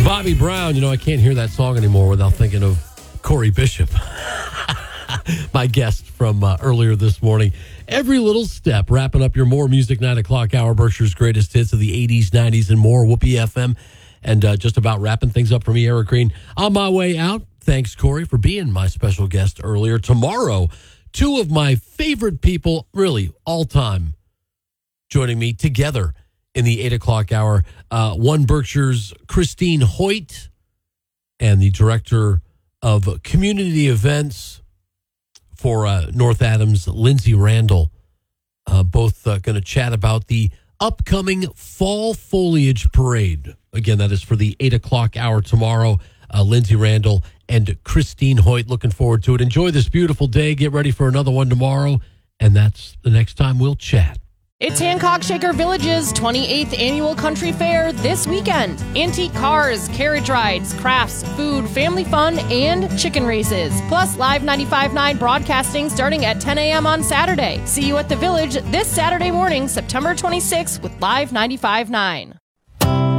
Bobby Brown, I can't hear that song anymore without thinking of Corey Bishop, my guest from earlier this morning. Every Little Step, wrapping up your More Music 9 o'clock hour, Berkshire's greatest hits of the 80s, 90s, and more, Whoopee FM, and just about wrapping things up for me, Eric Green. On my way out, thanks, Corey, for being my special guest earlier. Tomorrow, two of my favorite people, really, all time, joining me together in the 8 o'clock hour. One Berkshire's Christine Hoyt and the director of community events for North Adams, Lindsay Randall, both going to chat about the upcoming Fall Foliage Parade. Again, that is for the 8 o'clock hour tomorrow. Lindsay Randall and Christine Hoyt, looking forward to it. Enjoy this beautiful day. Get ready for another one tomorrow. And that's the next time we'll chat. It's Hancock Shaker Village's 28th Annual Country Fair this weekend. Antique cars, carriage rides, crafts, food, family fun, and chicken races. Plus, Live 95.9 broadcasting starting at 10 a.m. on Saturday. See you at the Village this Saturday morning, September 26th with Live 95.9.